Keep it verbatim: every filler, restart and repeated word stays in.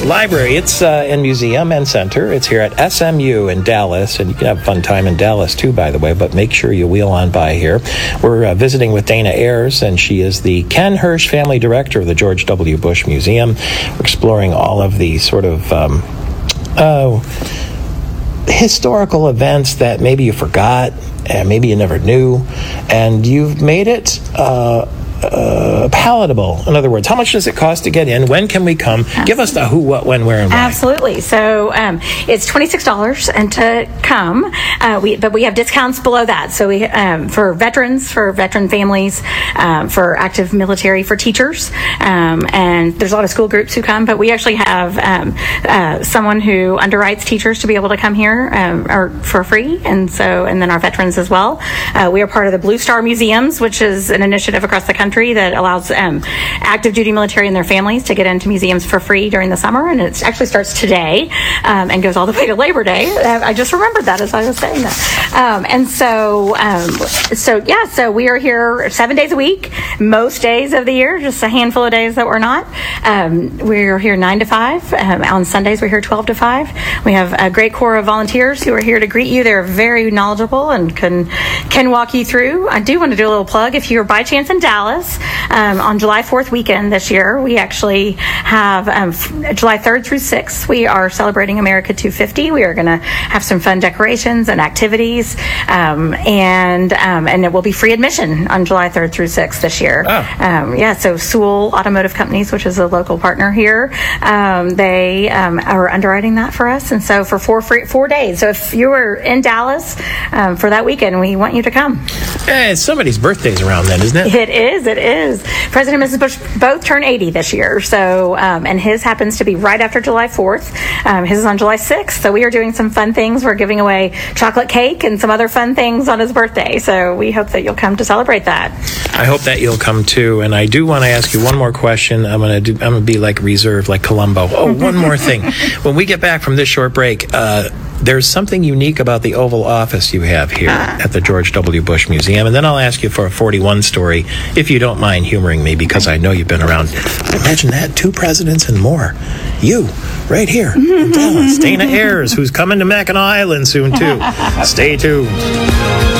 Library. It's uh, in Museum and Center. It's here at S M U in Dallas, and you can have a fun time in Dallas too, by the way, but make sure you wheel on by here. We're uh, visiting with Dana Ayers, and she is the Ken Hirsch Family Director of the George W. Bush Museum. We're exploring all of the sort of um, uh, historical events that maybe you forgot, and maybe you never knew, and you've made it uh, uh, palatable. In other words, how much does it cost to get in? When can we come? Absolutely. Give us the who, what, when, where, and why. Absolutely. So um, it's twenty-six dollars and to come, uh, we, but we have discounts below that. So we um, for veterans, for veteran families, um, for active military, for teachers, um, and there's a lot of school groups who come, but we actually have um, uh, someone who underwrites teachers to be able to come here um, or for free, and so and then our veterans as well. Uh, we are part of the Blue Star Museums, which is an initiative across the country that allows um, active duty military and their families to get into museums for free during the summer, and it actually starts today um, and goes all the way to Labor Day. I just remembered that as I was saying that. Um, and so, um, so yeah, so we are here seven days a week, most days of the year, just a handful of days that we're not. Um, we're here nine to five. Um, on Sundays, we're here twelve to five. We have a great core of volunteers who are here to greet you. They're very knowledgeable and can can walk you through. I do want to do a little plug. If you're by chance in Dallas, um, on July fourth weekend this year, we actually have um, f- July third through sixth, we are celebrating America two fifty. We are going to have some fun decorations and activities, um, and um, and it will be free admission on July third through sixth this year. Oh. Um, yeah, so Sewell Automotive Companies, which is a local partner here, um, they um, are underwriting that for us, and so for four free, four days. So if you were in Dallas um, for that weekend, we want you to come. Hey, it's somebody's birthday's around then, isn't it? It is. It is. President and Missus Bush both turn eighty this year, so um, and his happens to be right after July fourth. Um, his is on July sixth, so we are doing some fun things. We're giving away chocolate cake and some other fun things on his birthday, so we hope that you'll come to celebrate that. I hope that you'll come too, and I do want to ask you one more question. I'm gonna do. I'm gonna be like reserved, like Columbo. Oh, one more thing. When we get back from this short break, uh, there's something unique about the Oval Office you have here uh. at the George W. Bush Museum, and then I'll ask you for a forty-one story, if you don't mind humoring me, because I know you've been around. Imagine that, two presidents and more. You, right here in Dallas. Dana Ayers, who's coming to Mackinac Island soon too. Stay tuned.